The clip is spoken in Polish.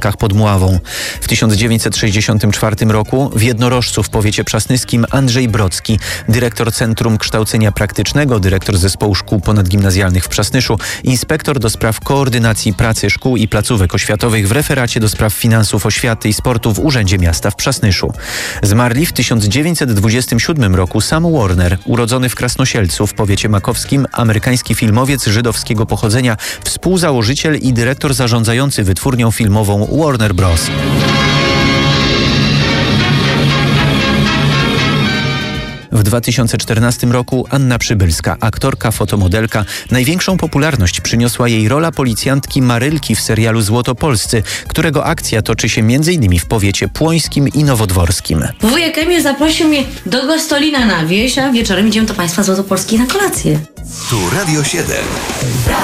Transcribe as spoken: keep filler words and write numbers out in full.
Skalkach pod Mławą. W tysiąc dziewięćset sześćdziesiątym czwartym roku w Jednorożcu w powiecie przasnyskim Andrzej Brocki, dyrektor Centrum Kształcenia Praktycznego, dyrektor Zespołu Szkół Ponadgimnazjalnych w Przasnyszu, inspektor do spraw koordynacji pracy szkół i placówek oświatowych w referacie do spraw finansów, oświaty i sportu w Urzędzie Miasta w Przasnyszu. Zmarli w tysiąc dziewięćset dwudziestym siódmym roku Sam Warner, urodzony w Krasnosielcu w powiecie makowskim, amerykański filmowiec żydowskiego pochodzenia, współzałożyciel i dyrektor zarządzający wytwórnią filmową Warner Bros. W dwa tysiące czternastym roku Anna Przybylska, aktorka, fotomodelka. Największą popularność przyniosła jej rola policjantki Marylki w serialu Złotopolscy, którego akcja toczy się między innymi w powiecie płońskim i nowodworskim. Wujek Emil zaprosił mnie do Gostolina na wieś, a wieczorem idziemy do państwa Złotopolskiej na kolację. Tu Radio siedem.